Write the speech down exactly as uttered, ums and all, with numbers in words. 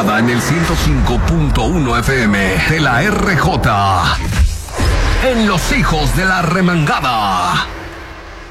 remangada en el ciento cinco punto uno F M de la R J. En los hijos de la remangada.